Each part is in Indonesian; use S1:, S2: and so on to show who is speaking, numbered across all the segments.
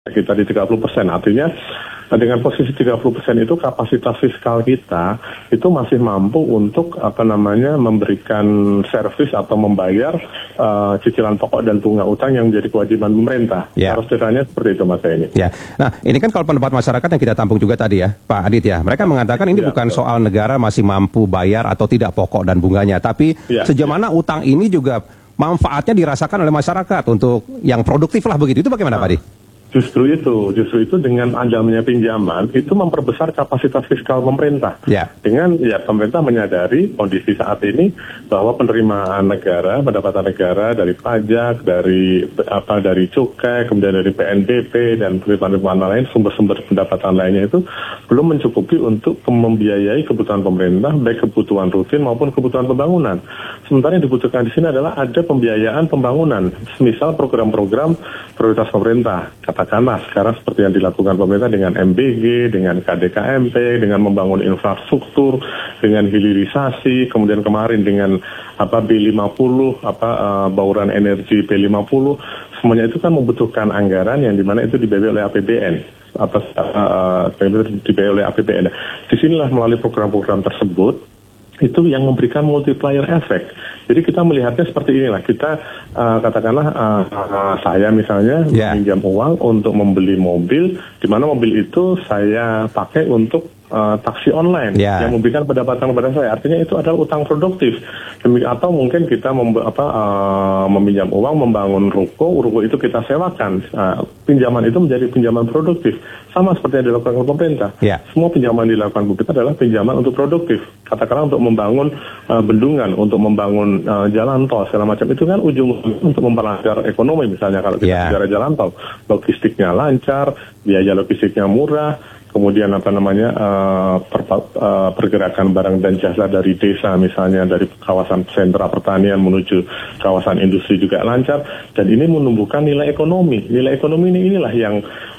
S1: kita di 30%. Artinya dengan posisi 30% itu kapasitas fiskal kita itu masih mampu untuk memberikan servis atau membayar cicilan pokok dan bunga utang yang menjadi kewajiban pemerintah. Harus ceritanya seperti itu, Mas Eni.
S2: Ya. Nah, ini kan kalau pendapat masyarakat yang kita tampung juga tadi ya, Pak Adit ya. Mereka mengatakan ini bukan soal negara masih mampu bayar atau tidak pokok dan bunganya, tapi sejauh mana utang ini juga manfaatnya dirasakan oleh masyarakat untuk yang produktif lah begitu. Itu bagaimana, Pak Adit?
S1: Justru itu dengan adanya pinjaman itu memperbesar kapasitas fiskal pemerintah. Dengan pemerintah menyadari kondisi saat ini bahwa penerimaan negara, pendapatan negara dari pajak, dari cukai, kemudian dari PNBP dan penerimaan lain, sumber-sumber pendapatan lainnya itu belum mencukupi untuk membiayai kebutuhan pemerintah, baik kebutuhan rutin maupun kebutuhan pembangunan. Sementara yang dibutuhkan di sini adalah ada pembiayaan pembangunan, misal program-program prioritas pemerintah. Katakanlah sekarang seperti yang dilakukan pemerintah dengan MBG, dengan KDKMP, dengan membangun infrastruktur, dengan hilirisasi, kemudian kemarin dengan B50, bauran energi B50, semuanya itu kan membutuhkan anggaran yang dimana itu dibiayai oleh APBN. Dibiayai oleh APBN. Disinilah melalui program-program tersebut itu yang memberikan multiplier effect. Jadi kita melihatnya seperti inilah. Kita katakanlah saya misalnya meminjam uang untuk membeli mobil, di mana mobil itu saya pakai untuk taksi online yang memberikan pendapatan kepada saya. Artinya itu adalah utang produktif. Atau mungkin kita meminjam uang membangun ruko itu kita sewakan. Pinjaman itu menjadi pinjaman produktif. Sama seperti yang dilakukan oleh pemerintah. Semua pinjaman dilakukan pemerintah adalah pinjaman untuk produktif. Katakanlah untuk membangun bendungan, untuk membangun jalan tol segala macam, itu kan ujung untuk memperlancar ekonomi. Misalnya kalau kita bicara jalan tol, logistiknya lancar, biaya logistiknya murah, kemudian pergerakan barang dan jasa dari desa misalnya, dari kawasan sentra pertanian menuju kawasan industri juga lancar, dan ini menumbuhkan nilai ekonomi. Nilai ekonomi inilah yang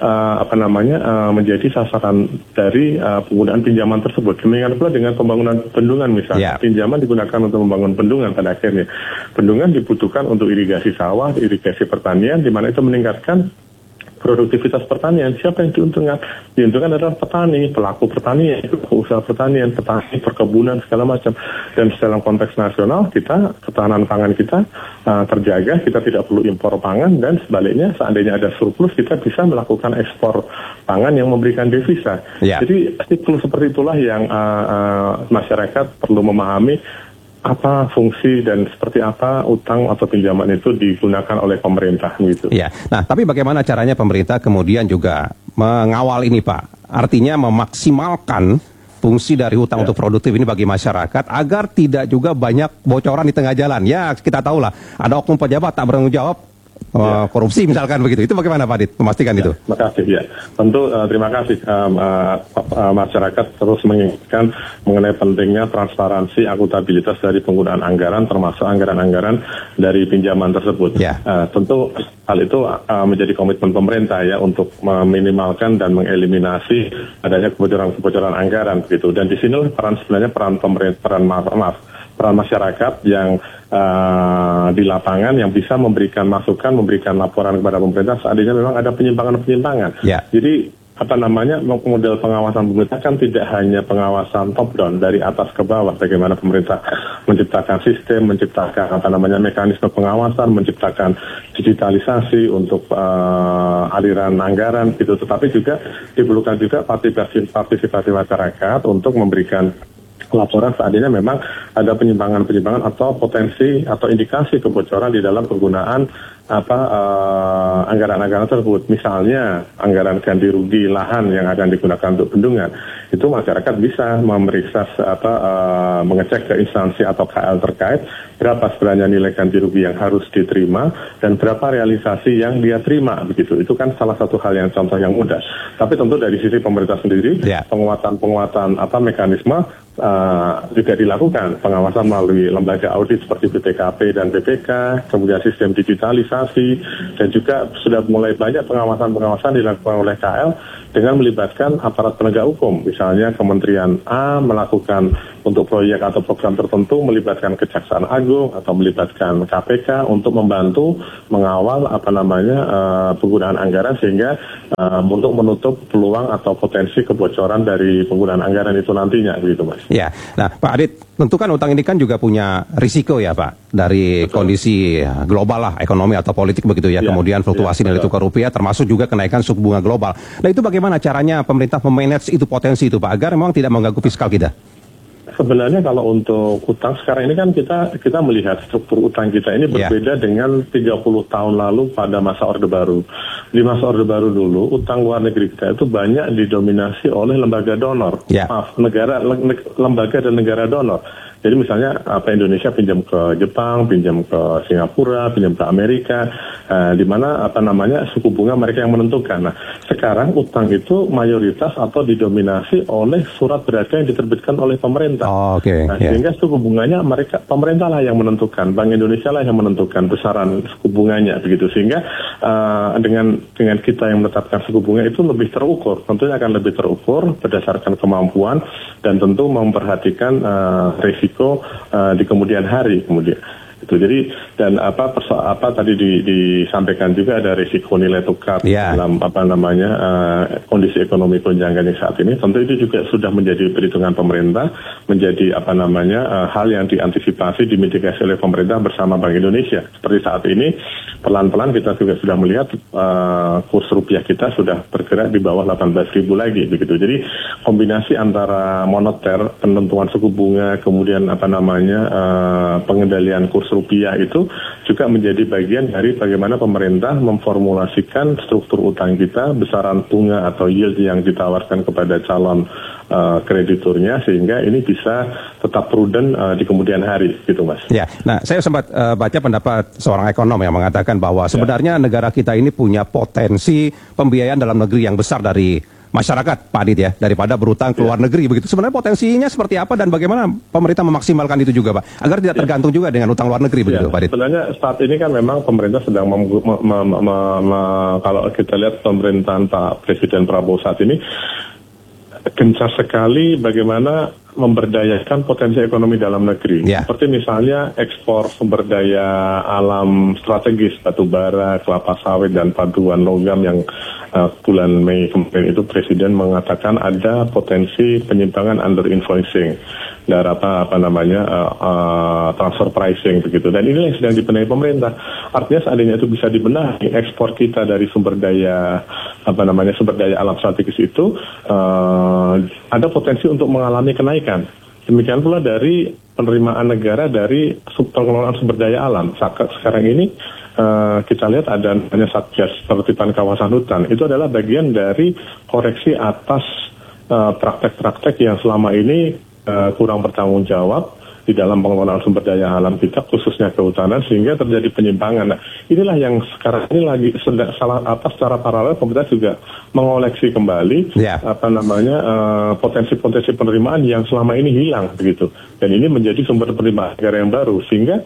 S1: menjadi sasaran dari penggunaan pinjaman tersebut. Demikian pula dengan pembangunan bendungan misalnya. Pinjaman digunakan untuk membangun bendungan pada akhirnya. Bendungan dibutuhkan untuk irigasi sawah, irigasi pertanian, di mana itu meningkatkan produktivitas pertanian. Siapa yang diuntungkan? Diuntungkan adalah petani, pelaku pertanian, usaha pertanian, petani, perkebunan, segala macam. Dan dalam konteks nasional, ketahanan pangan kita terjaga, kita tidak perlu impor pangan, dan sebaliknya, seandainya ada surplus, kita bisa melakukan ekspor pangan yang memberikan devisa. Jadi, siklus seperti itulah yang masyarakat perlu memahami apa fungsi dan seperti apa utang atau pinjaman itu digunakan oleh pemerintah gitu.
S2: Nah, tapi bagaimana caranya pemerintah kemudian juga mengawal ini, Pak? Artinya memaksimalkan fungsi dari utang untuk produktif ini bagi masyarakat agar tidak juga banyak bocoran di tengah jalan. Ya, kita tahulah ada oknum pejabat tak bertanggung jawab korupsi misalkan begitu. Itu bagaimana, Pak Adit, memastikan itu?
S1: Terima kasih. Tentu terima kasih. Masyarakat terus mengingatkan mengenai pentingnya transparansi, akuntabilitas dari penggunaan anggaran, termasuk anggaran-anggaran dari pinjaman tersebut. Tentu hal itu menjadi komitmen pemerintah untuk meminimalkan dan mengeliminasi adanya kebocoran anggaran begitu. Dan di sini sebenarnya peran masyarakat yang di lapangan yang bisa memberikan masukan, memberikan laporan kepada pemerintah seandainya memang ada penyimpangan-penyimpangan. Jadi model pengawasan pemerintah kan tidak hanya pengawasan top down dari atas ke bawah, bagaimana pemerintah menciptakan sistem, menciptakan mekanisme pengawasan, menciptakan digitalisasi untuk aliran anggaran gitu, tetapi juga diperlukan juga partisipasi masyarakat untuk memberikan laporan seandainya memang ada penyimpangan-penyimpangan atau potensi atau indikasi kebocoran di dalam penggunaan anggaran-anggaran tersebut. Misalnya anggaran ganti rugi lahan yang akan digunakan untuk bendungan, itu masyarakat bisa memeriksa mengecek ke instansi atau KL terkait berapa sebenarnya nilai ganti rugi yang harus diterima dan berapa realisasi yang dia terima begitu. Itu kan salah satu hal yang contoh yang mudah. Tapi tentu dari sisi pemerintah sendiri penguatan mekanisme juga dilakukan pengawasan melalui lembaga audit seperti BPKP dan BPK, kemudian sistem digitalisasi, dan juga sudah mulai banyak pengawasan dilakukan oleh KL dengan melibatkan aparat penegak hukum. Misalnya Kementerian A melakukan untuk proyek atau program tertentu melibatkan Kejaksaan Agung atau melibatkan KPK untuk membantu mengawal penggunaan anggaran sehingga untuk menutup peluang atau potensi kebocoran dari penggunaan anggaran itu nantinya, begitu Mas.
S2: Ya, nah Pak Adit, tentu kan utang ini kan juga punya risiko ya Pak, dari kondisi global lah, ekonomi atau politik begitu ya, kemudian fluktuasi nilai tukar rupiah, termasuk juga kenaikan suku bunga global. Nah itu bagaimana caranya pemerintah memanage itu potensi itu Pak, agar memang tidak mengganggu fiskal kita?
S1: Sebenarnya kalau untuk utang sekarang ini kan kita melihat struktur utang kita ini berbeda dengan 30 tahun lalu pada masa Orde Baru. Di masa Orde Baru dulu, utang luar negeri kita itu banyak didominasi oleh lembaga donor. Lembaga dan negara donor. Jadi misalnya Indonesia pinjam ke Jepang, pinjam ke Singapura, pinjam ke Amerika, di mana suku bunga mereka yang menentukan. Nah, sekarang utang itu mayoritas atau didominasi oleh surat berharga yang diterbitkan oleh pemerintah. Sehingga suku bunganya pemerintah lah yang menentukan, Bank Indonesia lah yang menentukan besaran suku bunganya begitu. Sehingga dengan kita yang menetapkan suku bunga itu lebih terukur, tentunya akan lebih terukur berdasarkan kemampuan dan tentu memperhatikan risiko di kemudian hari kemudian. Itu jadi dan tadi disampaikan juga ada risiko nilai tukar dalam kondisi ekonomi gonjangan yang saat ini. Tentu itu juga sudah menjadi perhitungan pemerintah, menjadi hal yang diantisipasi, dimitigasi oleh pemerintah bersama Bank Indonesia. Seperti saat ini pelan-pelan kita juga sudah melihat kurs rupiah kita sudah bergerak di bawah 18.000 lagi begitu. Jadi kombinasi antara moneter, penentuan suku bunga, kemudian pengendalian kurs rupiah itu juga menjadi bagian dari bagaimana pemerintah memformulasikan struktur utang kita, besaran bunga atau yield yang ditawarkan kepada calon krediturnya, sehingga ini bisa tetap prudent di kemudian hari, gitu Mas.
S2: Ya, nah saya sempat baca pendapat seorang ekonom yang mengatakan bahwa sebenarnya negara kita ini punya potensi pembiayaan dalam negeri yang besar dari masyarakat, Pak Adit ya, daripada berutang ke luar negeri begitu. Sebenarnya potensinya seperti apa dan bagaimana pemerintah memaksimalkan itu juga, Pak, agar tidak tergantung juga dengan utang luar negeri begitu, Pak Adit?
S1: Sebenarnya saat ini kan memang pemerintah sedang kalau kita lihat pemerintahan Pak Presiden Prabowo saat ini gencar sekali bagaimana memberdayakan potensi ekonomi dalam negeri. Seperti misalnya ekspor sumber daya alam strategis, batu bara, kelapa sawit, dan paduan logam yang bulan Mei kemarin itu Presiden mengatakan ada potensi penyimpangan under invoicing dari transfer pricing begitu. Dan inilah yang sedang dibenahi pemerintah. Artinya seandainya itu bisa dibenahi, ekspor kita dari sumber daya alam strategis itu ada potensi untuk mengalami kenaikan. Demikian pula dari penerimaan negara dari pengelolaan sumber daya alam. Sekarang ini kita lihat ada Satgas Penertiban Kawasan Hutan. Itu adalah bagian dari koreksi atas praktek-praktek yang selama ini kurang bertanggung jawab di dalam pengelolaan sumber daya alam kita, khususnya kehutanan, sehingga terjadi penyimpangan. Nah, inilah yang sekarang ini lagi secara paralel pemerintah juga mengoleksi kembali potensi-potensi penerimaan yang selama ini hilang begitu. Dan ini menjadi sumber penerimaan negara yang baru, sehingga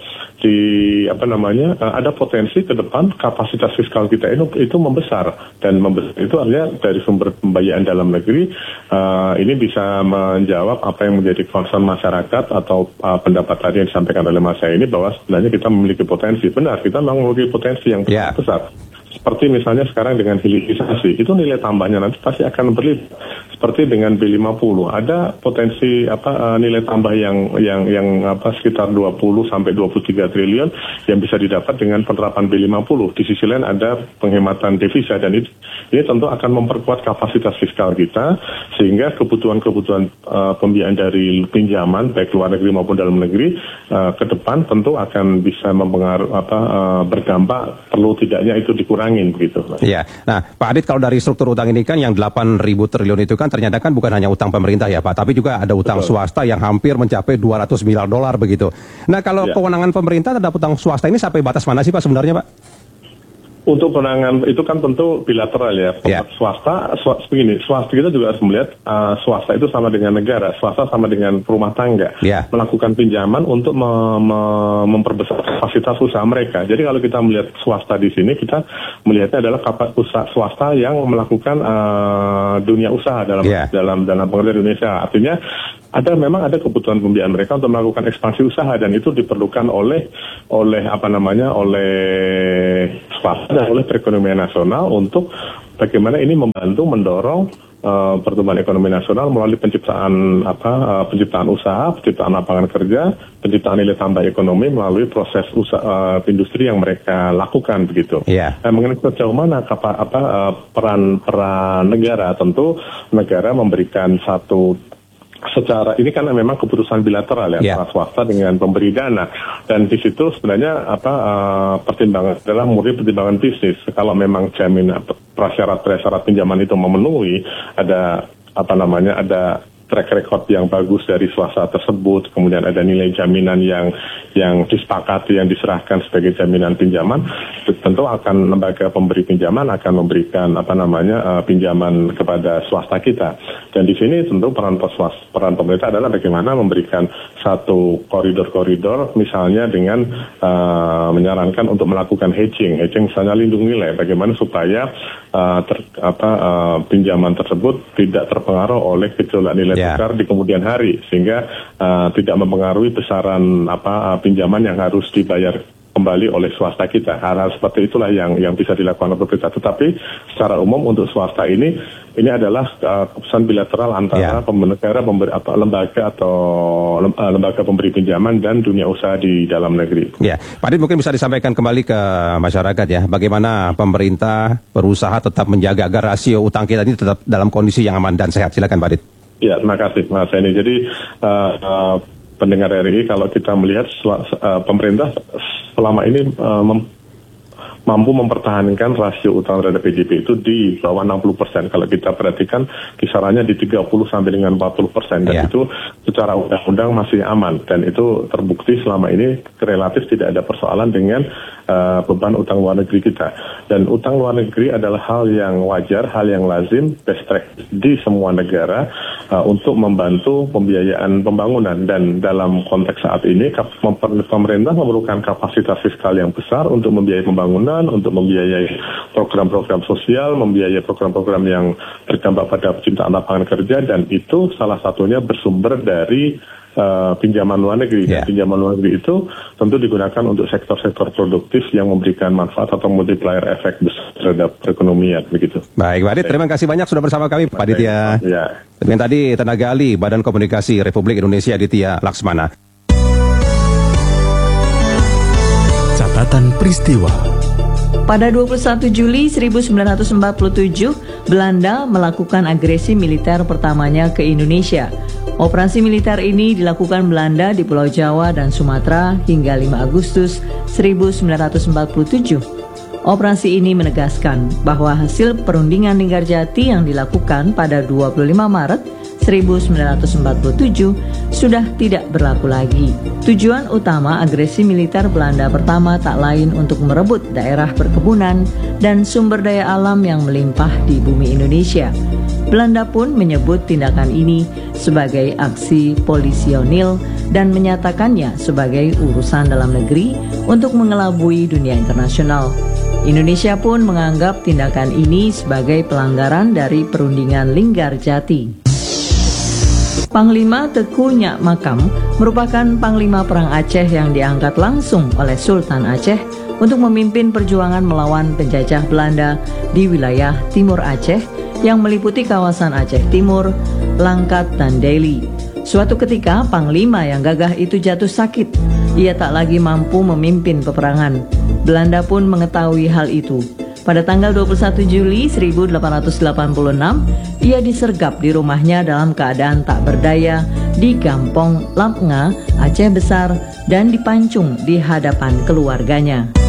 S1: ada potensi ke depan kapasitas fiskal kita itu membesar, dan membesar itu artinya dari sumber pembiayaan dalam negeri ini bisa menjawab apa yang menjadi concern masyarakat atau pendapat tadi yang disampaikan oleh Mas ini, bahwa sebenarnya kita memiliki potensi. Benar, kita memiliki potensi yang besar. Seperti misalnya sekarang dengan hilirisasi, itu nilai tambahnya nanti pasti akan berlipat. Seperti dengan B50, ada potensi nilai tambah yang sekitar 20 sampai 23 triliun yang bisa didapat dengan penerapan B50. Di sisi lain ada penghematan devisa, dan ini tentu akan memperkuat kapasitas fiskal kita, sehingga kebutuhan-kebutuhan pembiayaan dari pinjaman baik luar negeri maupun dalam negeri ke depan tentu akan bisa berdampak, perlu tidaknya itu dikurangin begitu.
S2: Iya. Nah, Pak Adit, kalau dari struktur utang ini kan yang 8.000 triliun itu kan ternyata kan bukan hanya utang pemerintah ya Pak, tapi juga ada utang swasta yang hampir mencapai 200 miliar dolar begitu. Nah, kalau kewenangan pemerintah terhadap utang swasta ini sampai batas mana sih Pak sebenarnya, Pak?
S1: Untuk penanganan itu kan tentu bilateral ya. Swasta begini, swasta kita juga harus melihat swasta itu sama dengan negara, swasta sama dengan rumah tangga, melakukan pinjaman untuk memperbesar kapasitas usaha mereka. Jadi kalau kita melihat swasta di sini, kita melihatnya adalah usaha swasta yang melakukan dunia usaha dalam pengertian Indonesia. Artinya memang ada kebutuhan pembiayaan mereka untuk melakukan ekspansi usaha, dan itu diperlukan oleh swasta dan oleh perekonomian nasional untuk bagaimana ini membantu mendorong pertumbuhan ekonomi nasional melalui penciptaan usaha, penciptaan lapangan kerja, penciptaan nilai tambah ekonomi melalui proses usaha industri yang mereka lakukan begitu. Mengenai sejauh mana peran negara, tentu negara memberikan secara ini kan memang keputusan bilateral antara swasta dengan pemberi dana, dan di situ sebenarnya pertimbangan adalah murni pertimbangan bisnis. Kalau memang jaminan prasyarat pinjaman itu memenuhi, ada track record yang bagus dari swasta tersebut, kemudian ada nilai jaminan yang disepakati, yang diserahkan sebagai jaminan pinjaman, tentu akan lembaga pemberi pinjaman akan memberikan pinjaman kepada swasta kita. Dan di sini tentu peran pemerintah adalah bagaimana memberikan satu koridor-koridor, misalnya dengan menyarankan untuk melakukan hedging misalnya lindung nilai, bagaimana supaya pinjaman tersebut tidak terpengaruh oleh gejolak nilai tukar di kemudian hari, sehingga tidak mempengaruhi besaran pinjaman yang harus dibayar kembali oleh swasta kita. Hal-hal seperti itulah yang bisa dilakukan oleh pemerintah. Tetapi secara umum untuk swasta ini adalah keputusan bilateral antara negara, lembaga pemberi pinjaman dan dunia usaha di dalam negeri.
S2: Pak Dit, mungkin bisa disampaikan kembali ke masyarakat ya, bagaimana pemerintah berusaha tetap menjaga agar rasio utang kita ini tetap dalam kondisi yang aman dan sehat. Silakan Pak Dit.
S1: Ya, terima kasih Mas Heni. Jadi pendengar RRI, kalau kita melihat pemerintah selama ini mampu mempertahankan rasio utang terhadap PDB itu di bawah 60%. Kalau kita perhatikan kisarannya di 30 sampai dengan 40%, dan itu secara undang-undang masih aman, dan itu terbukti selama ini relatif tidak ada persoalan dengan beban utang luar negeri kita. Dan utang luar negeri adalah hal yang wajar, hal yang lazim, best practice di semua negara untuk membantu pembiayaan pembangunan. Dan dalam konteks saat ini pemerintah memerlukan kapasitas fiskal yang besar untuk membiayai pembangunan, untuk membiayai program-program sosial, membiayai program-program yang berdampak pada penciptaan lapangan kerja, dan itu salah satunya bersumber dari pinjaman luar negeri. Dan pinjaman luar negeri itu tentu digunakan untuk sektor-sektor produktif yang memberikan manfaat atau multiplier efek besar terhadap perekonomian begitu.
S2: Baik, Pak Dit, terima kasih banyak sudah bersama kami, Pak Dit ya. Dengan tadi tenaga ahli Badan Komunikasi Republik Indonesia Aditya Laksmana.
S3: Catatan peristiwa.
S4: Pada 21 Juli 1947, Belanda melakukan agresi militer pertamanya ke Indonesia. Operasi militer ini dilakukan Belanda di Pulau Jawa dan Sumatera hingga 5 Agustus 1947. Operasi ini menegaskan bahwa hasil perundingan Linggarjati yang dilakukan pada 25 Maret 1947 sudah tidak berlaku lagi. Tujuan utama agresi militer Belanda pertama tak lain untuk merebut daerah perkebunan dan sumber daya alam yang melimpah di bumi Indonesia. Belanda pun menyebut tindakan ini sebagai aksi polisionil dan menyatakannya sebagai urusan dalam negeri untuk mengelabui dunia internasional. Indonesia pun menganggap tindakan ini sebagai pelanggaran dari perundingan Linggarjati. Panglima Teuku Nyak Makam merupakan Panglima Perang Aceh yang diangkat langsung oleh Sultan Aceh untuk memimpin perjuangan melawan penjajah Belanda di wilayah Timur Aceh yang meliputi kawasan Aceh Timur, Langkat, dan Deli. Suatu ketika Panglima yang gagah itu jatuh sakit. Ia tak lagi mampu memimpin peperangan. Belanda pun mengetahui hal itu. Pada tanggal 21 Juli 1886, ia disergap di rumahnya dalam keadaan tak berdaya di Gampong Lamnga, Aceh Besar, dan dipancung di hadapan keluarganya.